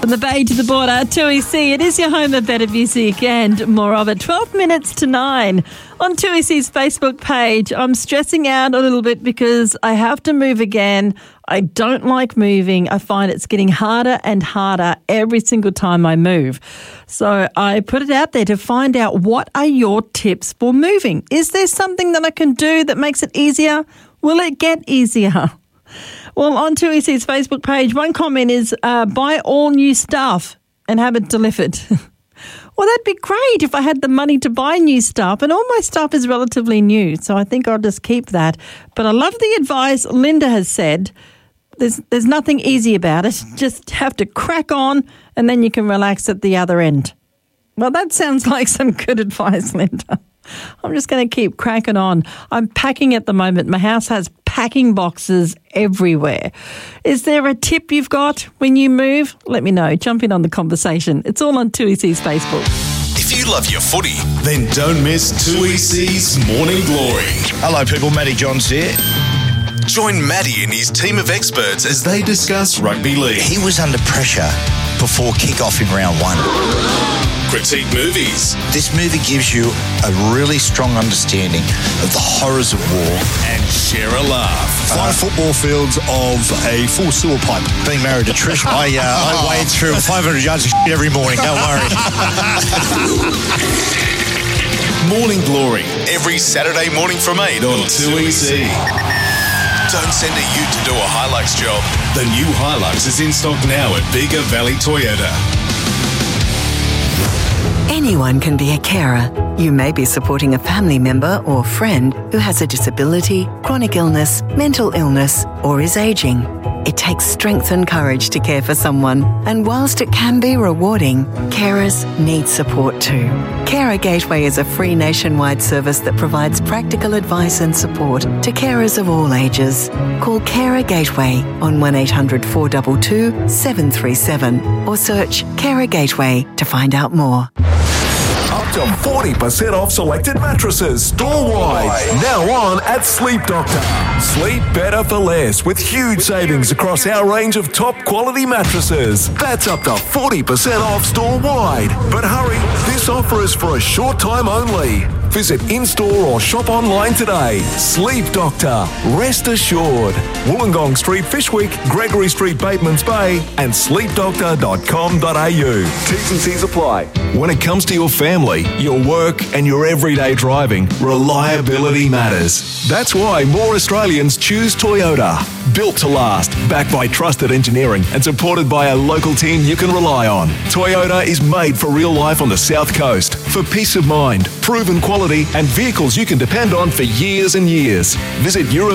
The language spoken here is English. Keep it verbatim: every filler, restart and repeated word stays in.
From the bay to the border, two E C, it is your home of better music and more of it. twelve minutes to nine on two E C's Facebook page. I'm stressing out a little bit because I have to move again. I don't like moving. I find it's getting harder and harder every single time I move. So I put it out there to find out, what are your tips for moving? Is there something that I can do that makes it easier? Will it get easier? Well, on two E C's Facebook page, one comment is, uh, buy all new stuff and have it delivered. Well, that'd be great if I had the money to buy new stuff, and all my stuff is relatively new, so I think I'll just keep that. But I love the advice Linda has said. There's there's nothing easy about it. Just have to crack on, and then you can relax at the other end. Well, that sounds like some good advice, Linda. I'm just going to keep cracking on. I'm packing at the moment. My house has packing boxes everywhere. Is there a tip you've got when you move? Let me know. Jump in on the conversation. It's all on two E C's Facebook. If you love your footy, then don't miss two E C's Morning Glory. Hello, people. Matty Johns here. Join Matty and his team of experts as they discuss rugby league. He was under pressure before kick-off in round one. Critique movies. This movie gives you a really strong understanding of the horrors of war. And share a laugh. Five football fields of a full sewer pipe. Being married to Trish, I, uh, I wade through five hundred yards of shit every morning, don't worry. Morning Glory, every Saturday morning from eight on two E C. Don't send a ute to do a Hilux job. The new Hilux is in stock now at Bega Valley Toyota. Anyone can be a carer. You may be supporting a family member or friend who has a disability, chronic illness, mental illness, or is aging. It takes strength and courage to care for someone, and whilst it can be rewarding, carers need support too. Carer Gateway is a free nationwide service that provides practical advice and support to carers of all ages. Call Carer Gateway on one eight hundred four two two seven three seven or search Carer Gateway to find out more. Up to forty percent off selected mattresses store-wide. Now on at Sleep Doctor. Sleep better for less with huge savings across our range of top quality mattresses. That's up to forty percent off store-wide. But hurry, this offer is for a short time only. Visit in-store or shop online today. Sleep Doctor. Rest assured. Wollongong Street, Fishwick, Gregory Street, Batemans Bay, and sleep doctor dot com dot a u. T's and C's apply. When it comes to your family, your work, and your everyday driving, reliability matters. That's why more Australians choose Toyota. Built to last, backed by trusted engineering, and supported by a local team you can rely on. Toyota is made for real life on the South Coast. For peace of mind, proven quality, and vehicles you can depend on for years and years. Visit Euro